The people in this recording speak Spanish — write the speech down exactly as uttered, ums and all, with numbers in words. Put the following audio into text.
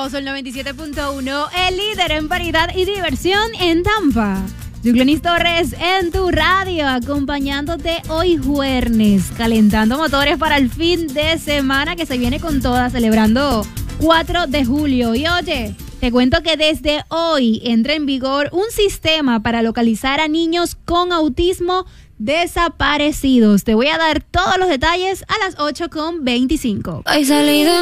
Sol noventa y siete punto uno, el líder en variedad y diversión en Tampa. Yuclenis Torres en tu radio, acompañándote hoy jueves, calentando motores para el fin de semana que se viene con toda, celebrando cuatro de julio. Y oye, te cuento que desde hoy entra en vigor un sistema para localizar a niños con autismo desaparecidos. Te voy a dar todos los detalles a las ocho con veinticinco. Hoy salí de